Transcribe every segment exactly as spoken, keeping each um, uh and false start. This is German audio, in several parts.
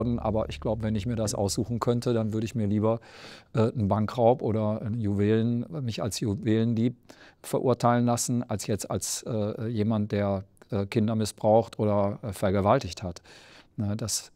Aber ich glaube, wenn ich mir das aussuchen könnte, dann würde ich mir lieber äh, einen Bankraub oder einen Juwelen, mich als Juwelendieb verurteilen lassen, als jetzt als äh, jemand, der äh, Kinder missbraucht oder äh, vergewaltigt hat. Ne, das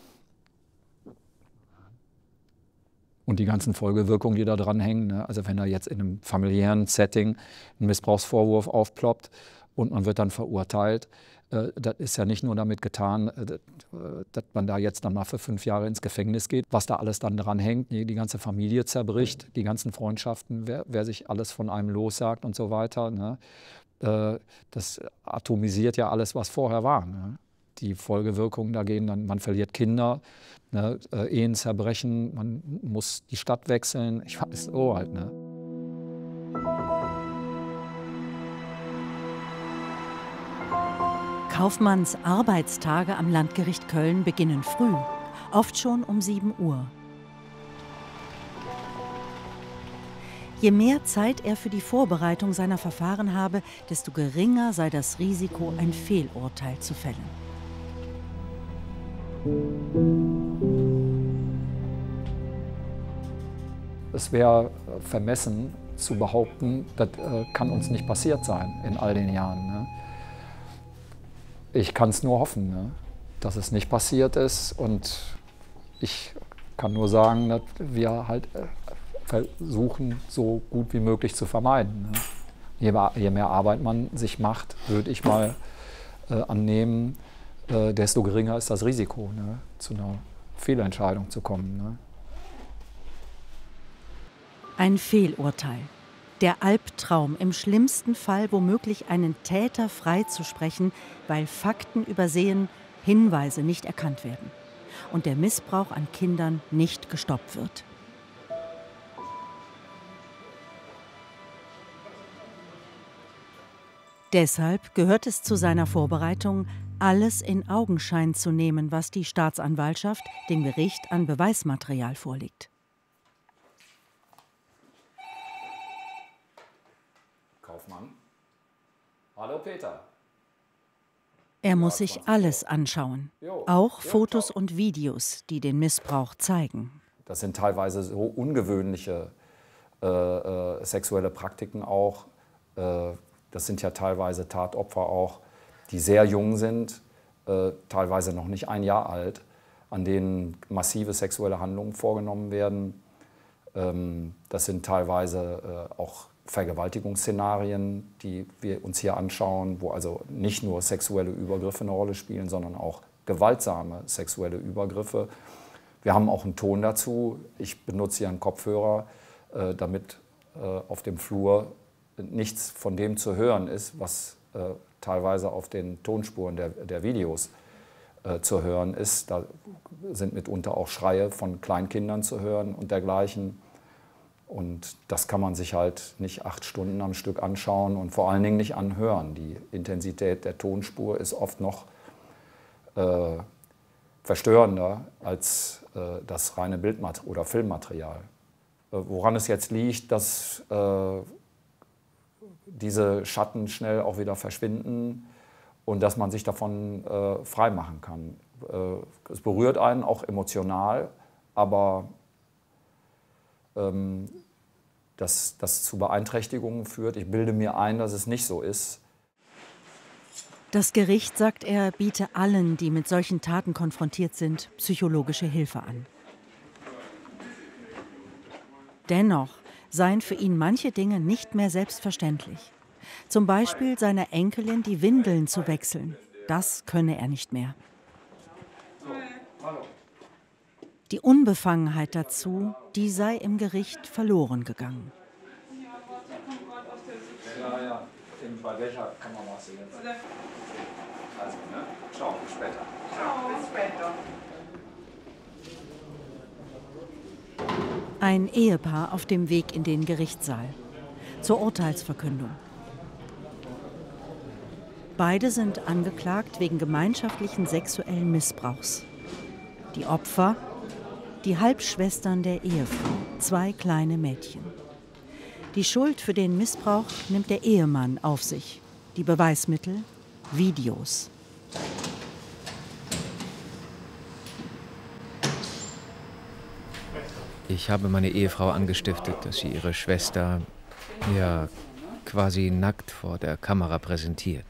und die ganzen Folgewirkungen, die da dranhängen. Ne? Also wenn da jetzt in einem familiären Setting ein Missbrauchsvorwurf aufploppt und man wird dann verurteilt, äh, das ist ja nicht nur damit getan, äh, dass man da jetzt dann mal für fünf Jahre ins Gefängnis geht. Was da alles dann dranhängt, die, die ganze Familie zerbricht, die ganzen Freundschaften, wer, wer sich alles von einem lossagt und so weiter. Ne? Äh, das atomisiert ja alles, was vorher war. Ne? Die Folgewirkungen da gehen dann, man verliert Kinder, ne, äh, Ehen zerbrechen, man muss die Stadt wechseln. Ich weiß so halt, ne? Kaufmanns Arbeitstage am Landgericht Köln beginnen früh, oft schon um sieben Uhr. Je mehr Zeit er für die Vorbereitung seiner Verfahren habe, desto geringer sei das Risiko, ein Fehlurteil zu fällen. Es wäre vermessen zu behaupten, das äh, kann uns nicht passiert sein in all den Jahren. Ne? Ich kann es nur hoffen, ne? dass es nicht passiert ist. Und ich kann nur sagen, dass wir halt äh, versuchen, so gut wie möglich zu vermeiden. Ne? Je, je mehr Arbeit man sich macht, würde ich mal äh, annehmen, äh, desto geringer ist das Risiko, ne? zu einer Fehlentscheidung zu kommen. Ne? Ein Fehlurteil. Der Albtraum, im schlimmsten Fall womöglich einen Täter freizusprechen, weil Fakten übersehen, Hinweise nicht erkannt werden und der Missbrauch an Kindern nicht gestoppt wird. Deshalb gehört es zu seiner Vorbereitung, alles in Augenschein zu nehmen, was die Staatsanwaltschaft dem Gericht an Beweismaterial vorlegt. Kaufmann. Hallo Peter. Er muss sich alles anschauen, auch Fotos und Videos, die den Missbrauch zeigen. Das sind teilweise so ungewöhnliche äh, äh, sexuelle Praktiken auch. Äh, das sind ja teilweise Tatopfer auch, die sehr jung sind, äh, teilweise noch nicht ein Jahr alt, an denen massive sexuelle Handlungen vorgenommen werden. Ähm, das sind teilweise äh, auch Vergewaltigungsszenarien, die wir uns hier anschauen, wo also nicht nur sexuelle Übergriffe eine Rolle spielen, sondern auch gewaltsame sexuelle Übergriffe. Wir haben auch einen Ton dazu. Ich benutze hier einen Kopfhörer, äh, damit äh, auf dem Flur nichts von dem zu hören ist, was äh, teilweise auf den Tonspuren der, der Videos äh, zu hören ist. Da sind mitunter auch Schreie von Kleinkindern zu hören und dergleichen. Und das kann man sich halt nicht acht Stunden am Stück anschauen und vor allen Dingen nicht anhören. Die Intensität der Tonspur ist oft noch äh, verstörender als äh, das reine Bildmat- oder Filmmaterial. Äh, woran es jetzt liegt, dass äh, diese Schatten schnell auch wieder verschwinden und dass man sich davon äh, frei machen kann. Äh, es berührt einen auch emotional, aber Dass das zu Beeinträchtigungen führt. Ich bilde mir ein, dass es nicht so ist. Das Gericht, sagt er, biete allen, die mit solchen Taten konfrontiert sind, psychologische Hilfe an. Dennoch seien für ihn manche Dinge nicht mehr selbstverständlich. Zum Beispiel seiner Enkelin die Windeln zu wechseln. Das könne er nicht mehr. Die Unbefangenheit dazu, die sei im Gericht verloren gegangen. Ja, ja. Bei welcher Kamera warst du jetzt? Also, ne? Ciao, bis später. Ciao, bis später. Ein Ehepaar auf dem Weg in den Gerichtssaal. Zur Urteilsverkündung. Beide sind angeklagt wegen gemeinschaftlichen sexuellen Missbrauchs. Die Opfer: die Halbschwestern der Ehefrau, zwei kleine Mädchen. Die Schuld für den Missbrauch nimmt der Ehemann auf sich. Die Beweismittel: Videos. Ich habe meine Ehefrau angestiftet, dass sie ihre Schwester, ja, quasi nackt vor der Kamera präsentiert.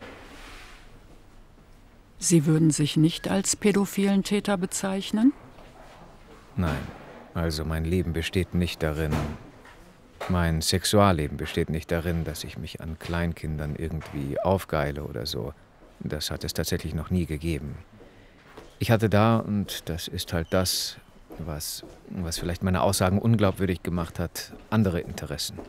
Sie würden sich nicht als pädophilen Täter bezeichnen? Nein, also mein Leben besteht nicht darin, mein Sexualleben besteht nicht darin, dass ich mich an Kleinkindern irgendwie aufgeile oder so. Das hat es tatsächlich noch nie gegeben. Ich hatte da, und das ist halt das, was, was vielleicht meine Aussagen unglaubwürdig gemacht hat, andere Interessen.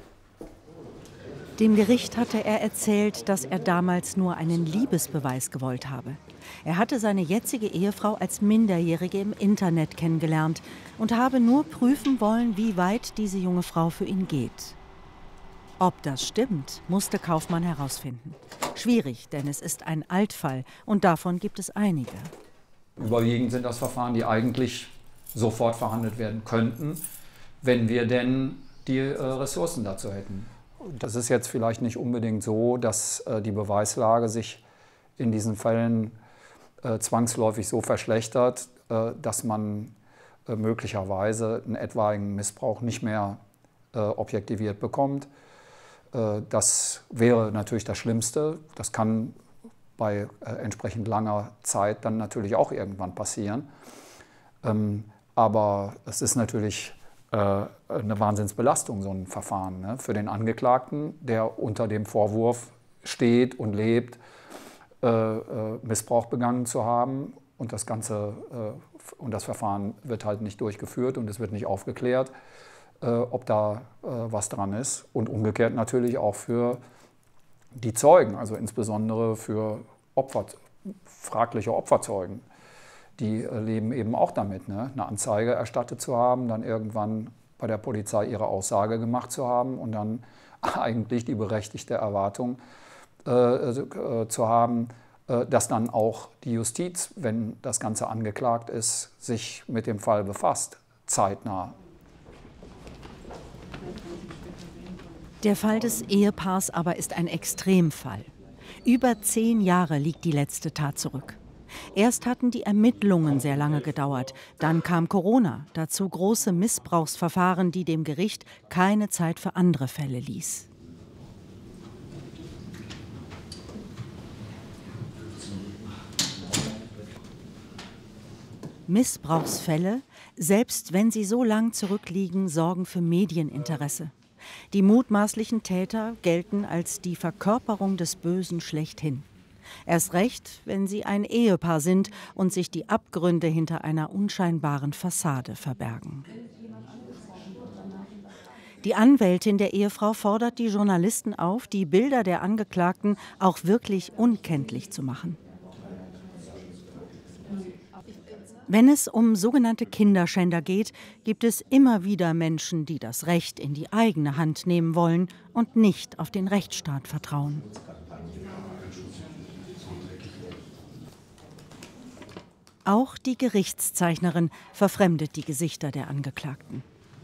Dem Gericht hatte er erzählt, dass er damals nur einen Liebesbeweis gewollt habe. Er hatte seine jetzige Ehefrau als Minderjährige im Internet kennengelernt und habe nur prüfen wollen, wie weit diese junge Frau für ihn geht. Ob das stimmt, musste Kaufmann herausfinden. Schwierig, denn es ist ein Altfall und davon gibt es einige. Überwiegend sind das Verfahren, die eigentlich sofort verhandelt werden könnten, wenn wir denn die äh, Ressourcen dazu hätten. Das ist jetzt vielleicht nicht unbedingt so, dass äh, die Beweislage sich in diesen Fällen äh, zwangsläufig so verschlechtert, äh, dass man äh, möglicherweise einen etwaigen Missbrauch nicht mehr äh, objektiviert bekommt. Äh, das wäre natürlich das Schlimmste. Das kann bei äh, entsprechend langer Zeit dann natürlich auch irgendwann passieren. Ähm, aber es ist natürlich eine Wahnsinnsbelastung, so ein Verfahren, ne? Für den Angeklagten, der unter dem Vorwurf steht und lebt, äh, äh, Missbrauch begangen zu haben. Und das Ganze, äh, und das Verfahren wird halt nicht durchgeführt und es wird nicht aufgeklärt, äh, ob da äh, was dran ist. Und umgekehrt natürlich auch für die Zeugen, also insbesondere für Opfer, fragliche Opferzeugen. Die leben eben auch damit, ne? Eine Anzeige erstattet zu haben, dann irgendwann bei der Polizei ihre Aussage gemacht zu haben und dann eigentlich die berechtigte Erwartung äh, äh, zu haben, äh, dass dann auch die Justiz, wenn das Ganze angeklagt ist, sich mit dem Fall befasst, zeitnah. Der Fall des Ehepaars aber ist ein Extremfall. Über zehn Jahre liegt die letzte Tat zurück. Erst hatten die Ermittlungen sehr lange gedauert, dann kam Corona, dazu große Missbrauchsverfahren, die dem Gericht keine Zeit für andere Fälle ließ. Missbrauchsfälle, selbst wenn sie so lang zurückliegen, sorgen für Medieninteresse. Die mutmaßlichen Täter gelten als die Verkörperung des Bösen schlechthin. Erst recht, wenn sie ein Ehepaar sind und sich die Abgründe hinter einer unscheinbaren Fassade verbergen. Die Anwältin der Ehefrau fordert die Journalisten auf, die Bilder der Angeklagten auch wirklich unkenntlich zu machen. Wenn es um sogenannte Kinderschänder geht, gibt es immer wieder Menschen, die das Recht in die eigene Hand nehmen wollen und nicht auf den Rechtsstaat vertrauen. Auch die Gerichtszeichnerin verfremdet die Gesichter der Angeklagten.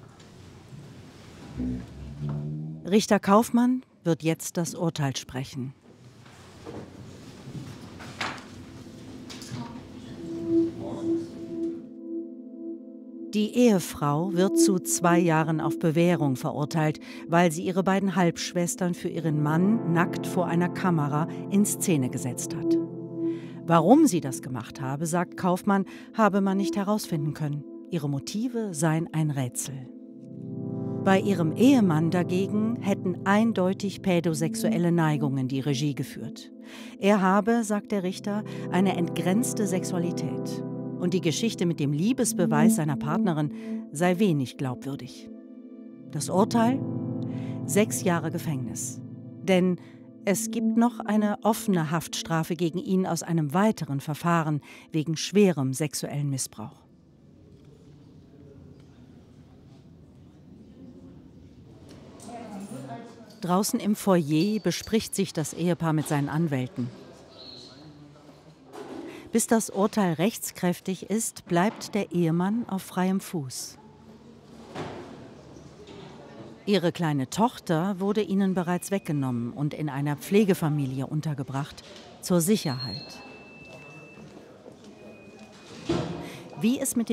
Richter Kaufmann wird jetzt das Urteil sprechen. Die Ehefrau wird zu zwei Jahren auf Bewährung verurteilt, weil sie ihre beiden Halbschwestern für ihren Mann nackt vor einer Kamera in Szene gesetzt hat. Warum sie das gemacht habe, sagt Kaufmann, habe man nicht herausfinden können. Ihre Motive seien ein Rätsel. Bei ihrem Ehemann dagegen hätten eindeutig pädosexuelle Neigungen die Regie geführt. Er habe, sagt der Richter, eine entgrenzte Sexualität. Und die Geschichte mit dem Liebesbeweis seiner Partnerin sei wenig glaubwürdig. Das Urteil? Sechs Jahre Gefängnis. Denn es gibt noch eine offene Haftstrafe gegen ihn aus einem weiteren Verfahren wegen schwerem sexuellen Missbrauch. Draußen im Foyer bespricht sich das Ehepaar mit seinen Anwälten. Bis das Urteil rechtskräftig ist, bleibt der Ehemann auf freiem Fuß. Ihre kleine Tochter wurde ihnen bereits weggenommen und in einer Pflegefamilie untergebracht, zur Sicherheit. Wie es mit dem